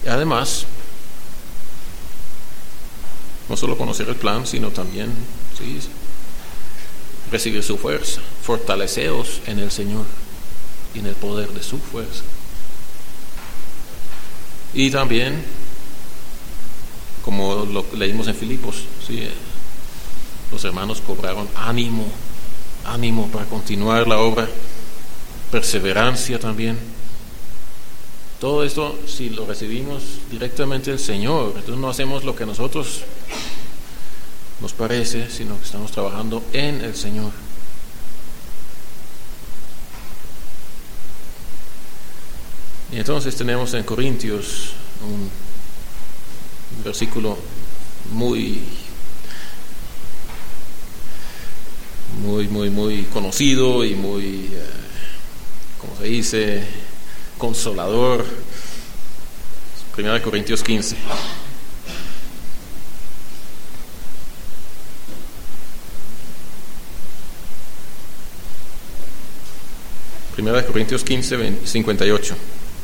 Y además, no solo conocer el plan, sino también recibir su fuerza. Fortaleceos en el Señor y en el poder de su fuerza. Y también, como lo leímos en Filipos, los hermanos cobraron ánimo para continuar la obra, perseverancia también. Todo esto, si lo recibimos directamente del Señor, entonces no hacemos lo que a nosotros nos parece, sino que estamos trabajando en el Señor. Y entonces tenemos en Corintios un versículo muy conocido y muy, ¿cómo se dice?, consolador. 1 Corintios 15. Primera de Corintios 15, 58.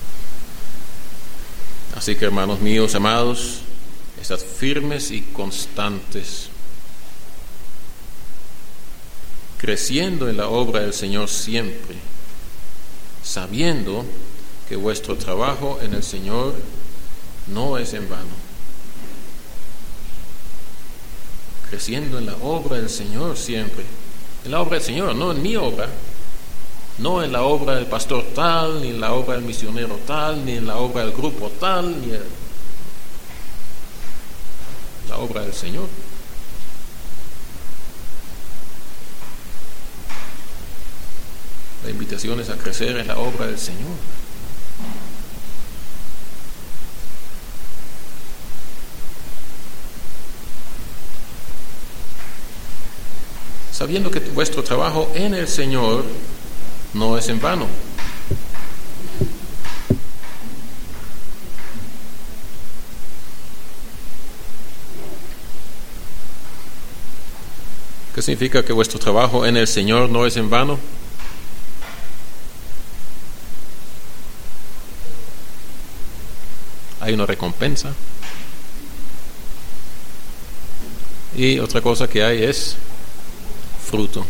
Así que, hermanos míos amados, estad firmes y constantes, creciendo en la obra del Señor siempre, sabiendo que vuestro trabajo en el Señor no es en vano. Creciendo en la obra del Señor siempre. En la obra del Señor, no en mi obra. No en la obra del pastor tal, ni en la obra del misionero tal, ni en la obra del grupo tal, ni en la obra del Señor. La invitación es a crecer en la obra del Señor. Sabiendo que vuestro trabajo en el Señor no es en vano. ¿Qué significa que vuestro trabajo en el Señor no es en vano? Hay una recompensa. Y otra cosa que hay es fruto.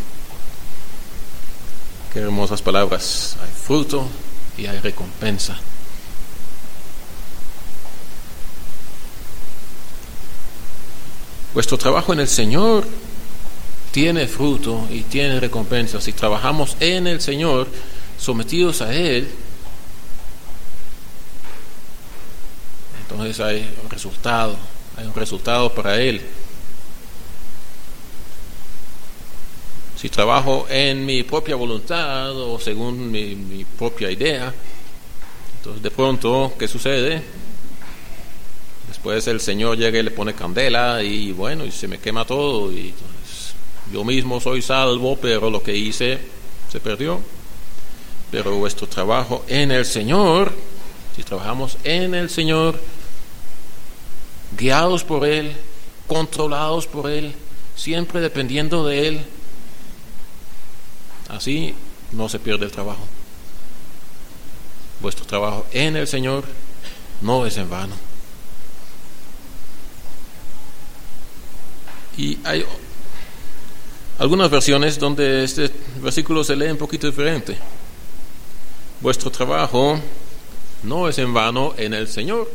Qué hermosas palabras. Hay fruto y hay recompensa. Vuestro trabajo en el Señor tiene fruto y tiene recompensa. Si trabajamos en el Señor, sometidos a Él, entonces hay un resultado para Él. Si trabajo en mi propia voluntad o según mi propia idea, entonces de pronto, ¿qué sucede? Después el Señor llega y le pone candela y bueno, y se me quema todo, y entonces yo mismo soy salvo, pero lo que hice se perdió. Pero vuestro trabajo en el Señor, si trabajamos en el Señor, guiados por Él, controlados por Él, siempre dependiendo de Él, así no se pierde el trabajo. Vuestro trabajo en el Señor no es en vano. Y hay algunas versiones donde este versículo se lee un poquito diferente. Vuestro trabajo no es en vano en el Señor,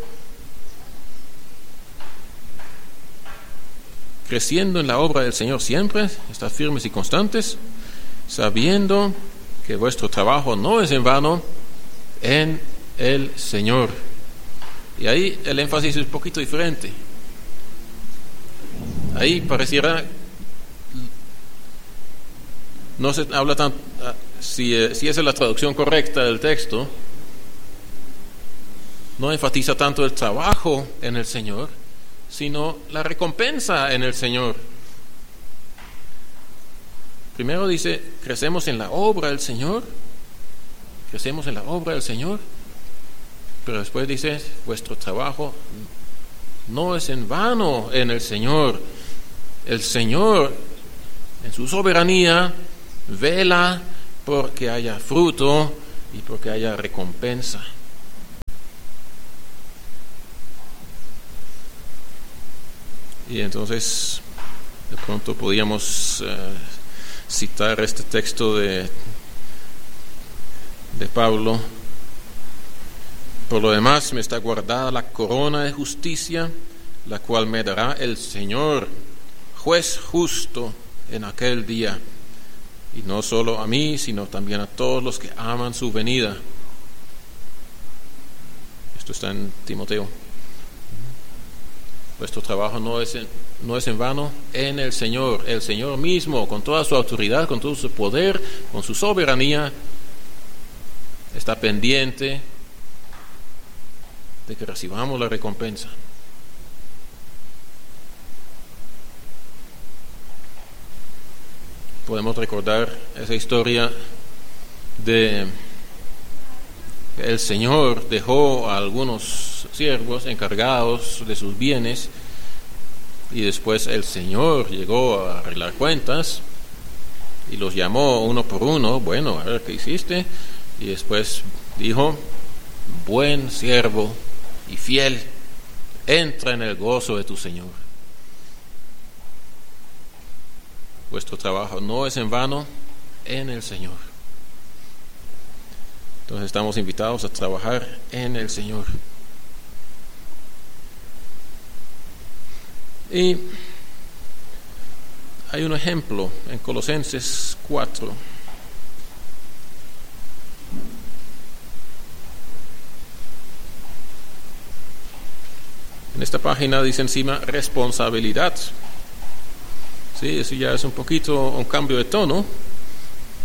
creciendo en la obra del Señor siempre, estad firmes y constantes, sabiendo que vuestro trabajo no es en vano en el Señor. Y ahí el énfasis es un poquito diferente. Ahí pareciera, no se habla tanto, si esa es la traducción correcta del texto, no enfatiza tanto el trabajo en el Señor, sino la recompensa en el Señor. Primero dice, crecemos en la obra del Señor, pero después dice, vuestro trabajo no es en vano en el Señor. El Señor, en su soberanía, vela porque haya fruto y porque haya recompensa. Y entonces de pronto podíamos citar este texto de Pablo: por lo demás me está guardada la corona de justicia, la cual me dará el Señor, juez justo, en aquel día, y no solo a mí, sino también a todos los que aman su venida. Esto está en Timoteo. Vuestro trabajo no es en vano en el Señor mismo, con toda su autoridad, con todo su poder, con su soberanía, está pendiente de que recibamos la recompensa. Podemos recordar esa historia de que el Señor dejó a algunos siervos encargados de sus bienes, y después el Señor llegó a arreglar cuentas y los llamó uno por uno. Bueno, a ver qué hiciste. Y después dijo: buen siervo y fiel, entra en el gozo de tu Señor. Vuestro trabajo no es en vano en el Señor. Entonces estamos invitados a trabajar en el Señor. Y hay un ejemplo en Colosenses 4. En esta página dice encima responsabilidad. Sí, eso ya es un poquito un cambio de tono.